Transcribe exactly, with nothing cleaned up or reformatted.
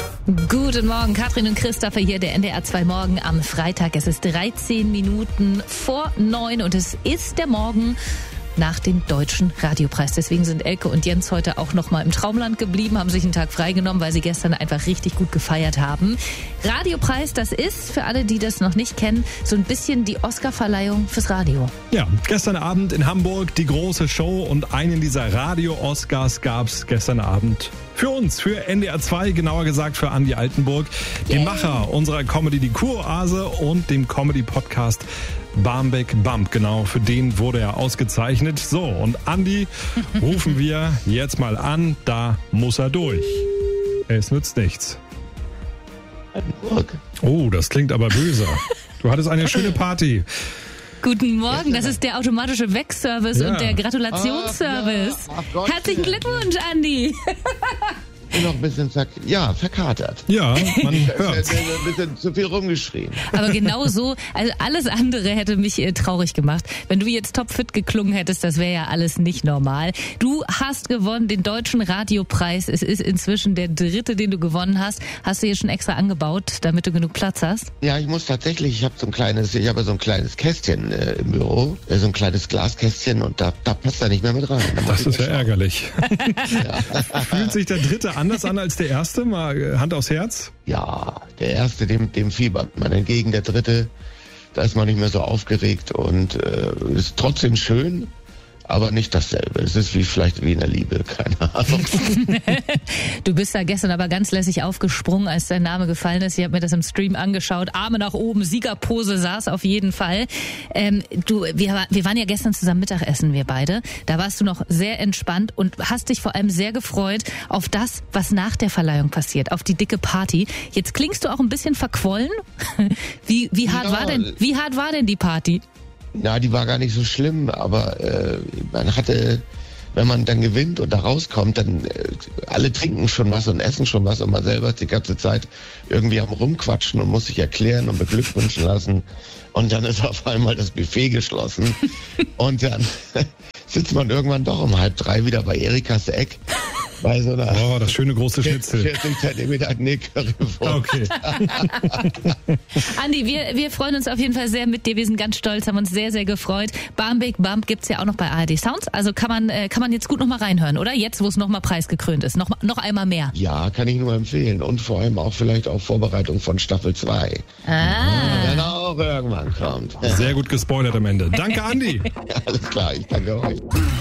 Guten Morgen, Katrin und Christopher hier, der N D R zwei Morgen am Freitag. Es ist dreizehn Minuten vor neun und es ist der Morgen nach dem Deutschen Radiopreis. Deswegen sind Elke und Jens heute auch noch mal im Traumland geblieben, haben sich einen Tag freigenommen, weil sie gestern einfach richtig gut gefeiert haben. Radiopreis, das ist, für alle, die das noch nicht kennen, so ein bisschen die Oscarverleihung fürs Radio. Ja, gestern Abend in Hamburg die große Show und einen dieser Radio-Oscars gab's gestern Abend für uns, für N D R zwei, genauer gesagt für Andi Altenburg, den Macher unserer Comedy Die Kuroase und dem Comedy-Podcast Barmbek Bump. Genau, für den wurde er ausgezeichnet. So, und Andi rufen wir jetzt mal an, da muss er durch. Es nützt nichts. Oh, das klingt aber böse. Du hattest eine schöne Party. Guten Morgen, das ist der automatische Wegservice ja. und der Gratulationsservice. Ach, ja. Ach Gott, herzlichen Glückwunsch, Andi. Ich bin noch ein bisschen zack, ja, verkatert. Ja, man hört. Ein bisschen zu viel rumgeschrien. Aber genau so, also alles andere hätte mich äh, traurig gemacht. Wenn du jetzt topfit geklungen hättest, das wäre ja alles nicht normal. Du hast gewonnen den Deutschen Radiopreis. Es ist inzwischen der dritte, den du gewonnen hast. Hast du hier schon extra angebaut, damit du genug Platz hast? Ja, ich muss tatsächlich, ich habe so ein kleines, ich habe so ein kleines Kästchen äh, im Büro, äh, so ein kleines Glaskästchen und da, da passt er nicht mehr mit rein. Da das ist ja ärgerlich. Ja. Fühlt sich der dritte anders an als der erste? Mal Hand aufs Herz? Ja, der erste, dem, dem fiebert man entgegen. Der dritte, da ist man nicht mehr so aufgeregt und äh, ist trotzdem schön, aber nicht dasselbe. Es ist wie vielleicht wie in der Liebe, keine Ahnung. Du bist da gestern aber ganz lässig aufgesprungen, als dein Name gefallen ist. Ich habe mir das im Stream angeschaut. Arme nach oben, Siegerpose saß auf jeden Fall. Ähm, du, wir, wir waren ja gestern zusammen Mittagessen, wir beide. Da warst du noch sehr entspannt und hast dich vor allem sehr gefreut auf das, was nach der Verleihung passiert, auf die dicke Party. Jetzt klingst du auch ein bisschen verquollen. Wie, wie hart ja. war denn, wie hart war denn die Party? Na, die war gar nicht so schlimm, aber äh, man hatte, wenn man dann gewinnt und da rauskommt, dann äh, alle trinken schon was und essen schon was und man selber ist die ganze Zeit irgendwie am Rumquatschen und muss sich erklären und beglückwünschen lassen. Und dann ist auf einmal das Buffet geschlossen und dann sitzt man irgendwann doch um halb drei wieder bei Erikas Eck. Bei so einer oh, das schöne große Schnitzel. vierzig Zentimeter Currywurst. Okay. Andi, wir, wir freuen uns auf jeden Fall sehr mit dir. Wir sind ganz stolz, haben uns sehr, sehr gefreut. Barmbek Bump gibt's ja auch noch bei A R D Sounds. Also kann man, äh, kann man jetzt gut nochmal reinhören, oder? Jetzt, wo es nochmal preisgekrönt ist. Noch, noch einmal mehr. Ja, kann ich nur empfehlen. Und vor allem auch vielleicht auf Vorbereitung von Staffel zwei. Ah. Die dann auch irgendwann kommt. Sehr gut gespoilert am Ende. Danke, Andi. Ja, alles klar, ich danke euch.